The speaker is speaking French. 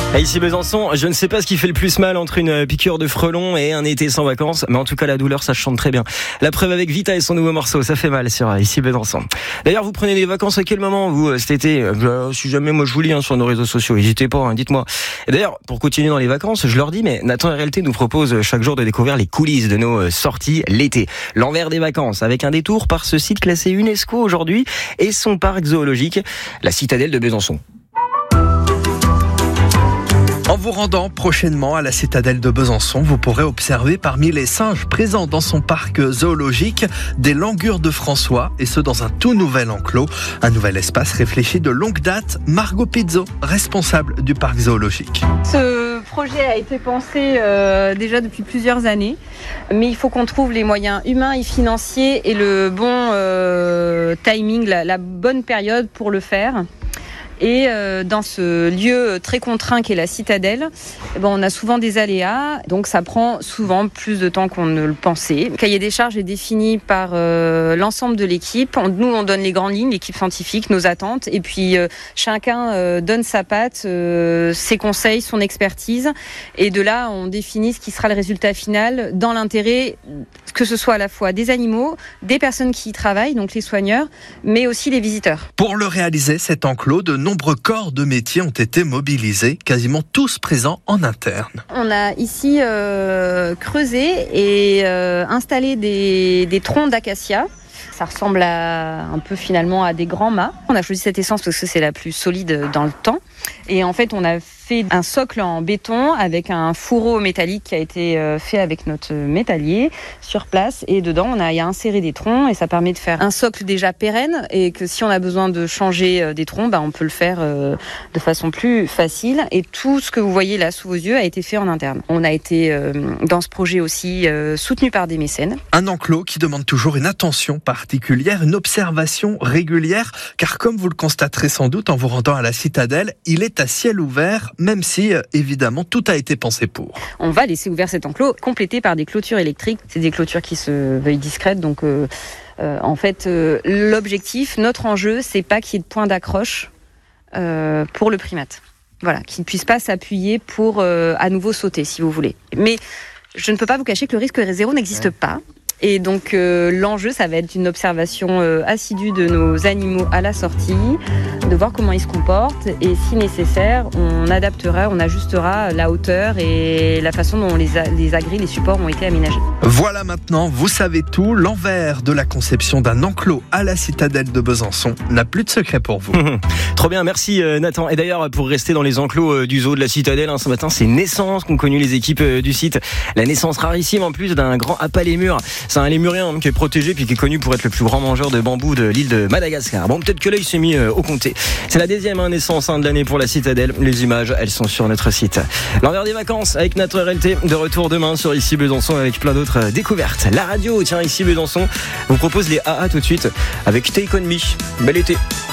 Et ici Besançon, je ne sais pas ce qui fait le plus mal entre une piqûre de frelon et un été sans vacances, mais en tout cas la douleur ça chante très bien. La preuve avec Vita et son nouveau morceau, ça fait mal sur ici Besançon. D'ailleurs vous prenez des vacances à quel moment vous cet été? Si jamais moi je vous lis sur nos réseaux sociaux, n'hésitez pas, dites-moi. Et d'ailleurs pour continuer dans les vacances, je leur dis mais Nathan RLT nous propose chaque jour de découvrir les coulisses de nos sorties l'été. L'envers des vacances avec un détour par ce site classé UNESCO aujourd'hui et son parc zoologique, la citadelle de Besançon. En vous rendant prochainement à la citadelle de Besançon, vous pourrez observer parmi les singes présents dans son parc zoologique des langurs de François, et ce dans un tout nouvel enclos, un nouvel espace réfléchi de longue date. Margot Pizzo, responsable du parc zoologique. Ce projet a été pensé déjà depuis plusieurs années, mais il faut qu'on trouve les moyens humains et financiers et le bon timing, la bonne période pour le faire. Et dans ce lieu très contraint qu'est la citadelle, on a souvent des aléas, donc ça prend souvent plus de temps qu'on ne le pensait. Le cahier des charges est défini par l'ensemble de l'équipe. Nous, on donne les grandes lignes, l'équipe scientifique, nos attentes, et puis chacun donne sa patte, ses conseils, son expertise. Et de là, on définit ce qui sera le résultat final dans l'intérêt, que ce soit à la fois des animaux, des personnes qui y travaillent, donc les soigneurs, mais aussi les visiteurs. Pour le réaliser, cet enclos, de nombreux corps de métier ont été mobilisés, quasiment tous présents en interne. On a ici creusé et installé des troncs d'acacia. Ça ressemble un peu finalement à des grands mâts. On a choisi cette essence parce que c'est la plus solide dans le temps. Et en fait, on a fait un socle en béton avec un fourreau métallique qui a été fait avec notre métallier sur place. Et dedans, on a inséré des troncs et ça permet de faire un socle déjà pérenne et que si on a besoin de changer des troncs, on peut le faire de façon plus facile. Et tout ce que vous voyez là sous vos yeux a été fait en interne. On a été dans ce projet aussi soutenu par des mécènes. Un enclos qui demande toujours une attention particulière, une observation régulière, car comme vous le constaterez sans doute en vous rendant à la citadelle, il est à ciel ouvert, même si, évidemment, tout a été pensé pour. On va laisser ouvert cet enclos, complété par des clôtures électriques. C'est des clôtures qui se veulent discrètes, donc en fait, l'objectif, notre enjeu, c'est pas qu'il y ait de point d'accroche pour le primate. Voilà, qu'il ne puisse pas s'appuyer pour à nouveau sauter, si vous voulez. Mais je ne peux pas vous cacher que le risque zéro n'existe pas. Et donc l'enjeu, ça va être une observation assidue de nos animaux à la sortie, de voir comment ils se comportent et si nécessaire, on adaptera, on ajustera la hauteur et la façon dont les agris, les supports ont été aménagés. Voilà, maintenant, vous savez tout. L'envers de la conception d'un enclos à la citadelle de Besançon n'a plus de secret pour vous. Trop bien, merci Nathan. Et d'ailleurs, pour rester dans les enclos du zoo de la citadelle, ce matin, c'est Naissance qu'ont connu les équipes du site. La naissance rarissime en plus d'un grand appât-lémur. C'est un lémurien qui est protégé puis qui est connu pour être le plus grand mangeur de bambou de l'île de Madagascar. Bon, peut-être que là il s'est mis au comté. C'est la deuxième naissance de l'année pour la citadelle. Les images, elles sont sur notre site. L'envers des vacances avec Nathan RLT, de retour demain sur Ici Besançon avec plein d'autres découvertes. La radio, tiens, Ici Besançon vous propose les AA tout de suite avec Take On Me. Bel été.